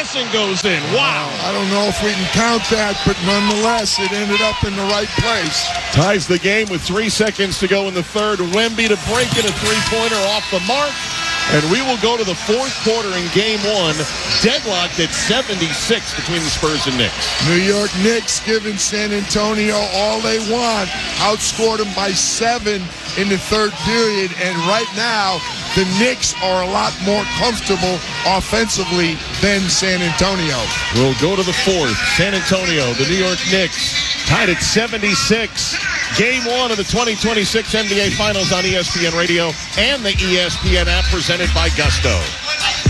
passing goes in. Wow. I don't know if we can count that, but nonetheless, it ended up in the right place. Ties the game with 3 seconds to go in the third. Wemby to break in a three-pointer off the mark. And we will go to the fourth quarter in game one, deadlocked at 76 between the Spurs and Knicks. New York Knicks giving San Antonio all they want. Outscored them by 7 in the third period. And right now, the Knicks are a lot more comfortable offensively than San Antonio. We'll go to the fourth. San Antonio, the New York Knicks, tied at 76. Game one of the 2026 NBA Finals on ESPN Radio and the ESPN app presented by Gusto.